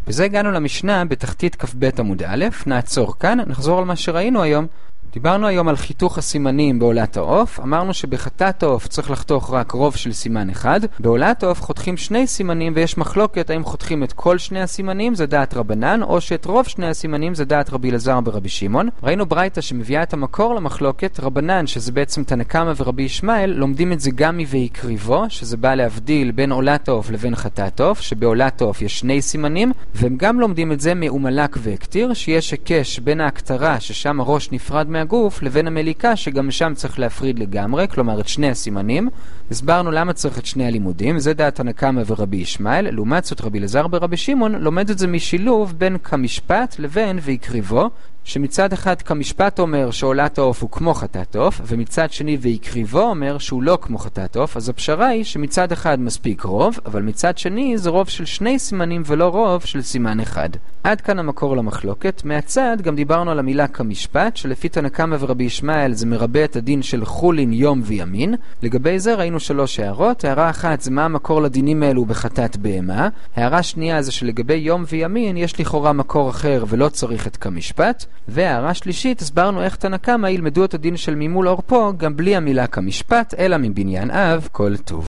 וזה הגענו למשנה בתחתית כ"ב עמוד א', נעצור כאן, נחזור על מה שראינו היום. דיברנו היום על חיתוך הסימנים בעולת העוף. אמרנו שבחטאת העוף צריך לחתוך רק רוב של סימן אחד. בעולת העוף חותכים שני סימנים, ויש מחלוקת האם חותכים את כל שני הסימנים, זה דעת רבנן, או שאת רוב שני הסימנים זה דעת רבי אלעזר ברבי שמעון. ראינו ברייתא שמביאה את המקור למחלוקת. רבנן, שזה בעצם תנא קמא ורבי ישמעאל, לומדים את זה גם מ"ויקריבו", שזה בא להבדיל בין עולת העוף לבין חטאת העוף, שבעולת העוף יש שני סימנים, והם גם לומדים את זה מעומלק והקטיר, שיש היקש בין ההקטרה, ששם הראש נפרד מהגוף, לבין המליקה, שגם שם צריך להפריד לגמרי, כלומר את שני הסימנים. הסברנו למה צריך את שני הלימודים, זה דעת תנא קמא ורבי ישמעאל. לעומת זאת רבי אלעזר ברבי שמעון לומד את זה משילוב בין כמשפט לבין ויקריבו, שמצד אחד כמשפט אומר שעולת העוף הוא כמו חטאת העוף, ומצד שני ויקריבו אומר שהוא לא כמו חטאת העוף. אז הפשרה היא שמצד אחד מספיק רוב, אבל מצד שני זה רוב של שני סימנים ולא רוב של סימן אחד. עד כאן המקור למחלוקת. מהצד גם דיברנו על המילה כמשפט, שלפי תנא קמא ורבי ישמעאל זה מרבה את הדין של חולין יום וימין. לגבי זה ראינו 3 הערות. הערה אחת זה מה המקור לדינים האלו בחטאת בהמה. הערה שנייה זה שלגבי יום וימין יש לכאורה מקור אחר ולא צריך את כמשפט. והערה שלישית, הסברנו איך תנא קמא ילמדו את הדין של מימול עורפו גם בלי המילה כמשפט, אלא מבניין אב כל טוב.